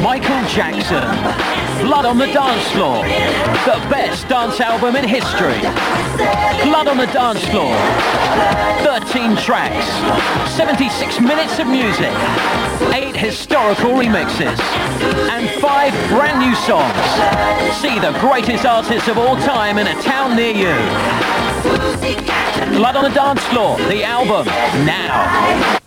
Michael Jackson, Blood on the Dance Floor, the best dance album in history. Blood on the Dance Floor, 13 tracks, 76 minutes of music, 8 historical remixes, and 5 brand new songs. See the greatest artists of all time in a town near you. Blood on the Dance Floor, the album, now.